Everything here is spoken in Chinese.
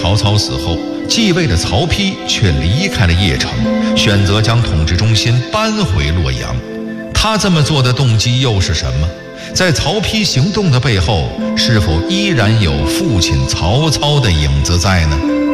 曹操死后，继位的曹丕却离开了邺城，选择将统治中心搬回洛阳。他这么做的动机又是什么？在曹丕行动的背后，是否依然有父亲曹操的影子在呢？